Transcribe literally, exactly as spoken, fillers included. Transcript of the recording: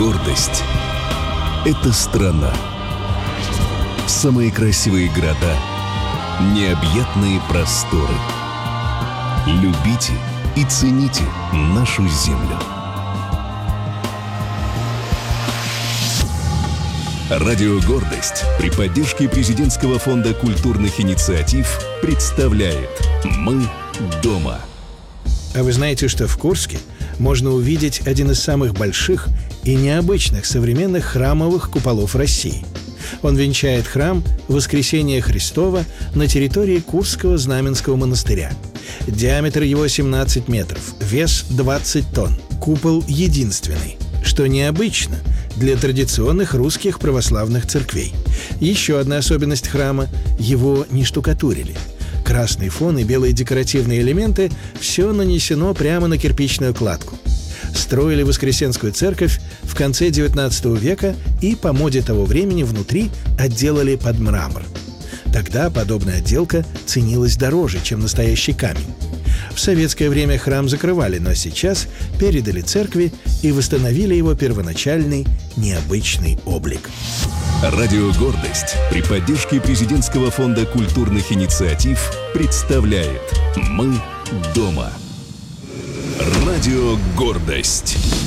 Гордость — это страна. Самые красивые города, необъятные просторы. Любите и цените нашу землю. Радио «Гордость» при поддержке Президентского фонда культурных инициатив представляет «Мы дома». А вы знаете, что в Курске можно увидеть один из самых больших и необычных современных храмовых куполов России? Он венчает храм Воскресения Христова на территории Курского Знаменского монастыря. Диаметр его семнадцать метров, вес двадцать тонн. Купол единственный, что необычно для традиционных русских православных церквей. Еще одна особенность храма – его не штукатурили. Красный фон и белые декоративные элементы – все нанесено прямо на кирпичную кладку. Строили Воскресенскую церковь в конце девятнадцатого века и по моде того времени внутри отделали под мрамор. Тогда подобная отделка ценилась дороже, чем настоящий камень. В советское время храм закрывали, но сейчас передали церкви и восстановили его первоначальный необычный облик. Радио «Гордость» при поддержке Президентского фонда культурных инициатив представляет «Мы дома». Радио «Гордость».